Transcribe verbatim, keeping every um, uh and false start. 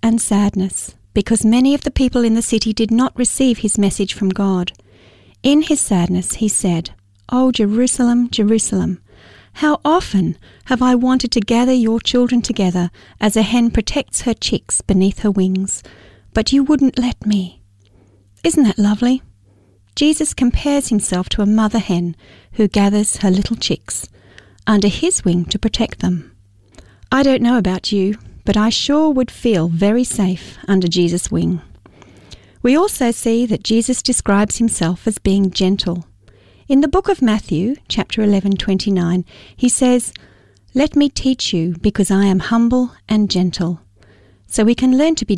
and sadness, because many of the people in the city did not receive his message from God. In his sadness, he said, "O Jerusalem, Jerusalem, how often have I wanted to gather your children together as a hen protects her chicks beneath her wings, but you wouldn't let me." Isn't that lovely? Jesus compares himself to a mother hen who gathers her little chicks under his wing to protect them. I don't know about you, but I sure would feel very safe under Jesus' wing. We also see that Jesus describes himself as being gentle. In the book of Matthew, chapter eleven, twenty-nine, he says, "Let me teach you, because I am humble and gentle." So we can learn to be